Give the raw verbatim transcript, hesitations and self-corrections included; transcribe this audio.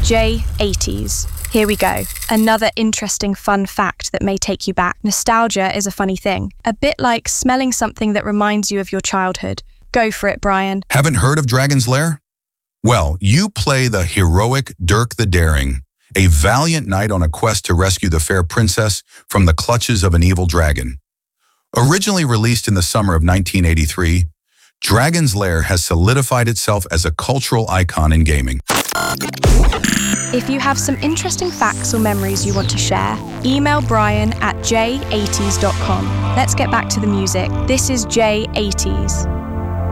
J eighties. Here we go. Another interesting fun fact that may take you back. Nostalgia is a funny thing. A bit like smelling something that reminds you of your childhood. Go for it, Brian. Haven't heard of Dragon's Lair? Well, you play the heroic Dirk the Daring, a valiant knight on a quest to rescue the fair princess from the clutches of an evil dragon. Originally released in the summer of nineteen eighty-three, Dragon's Lair has solidified itself as a cultural icon in gaming. If you have some interesting facts or memories you want to share, email Brian at j eighties dot com. Let's get back to the music. This is J eighties.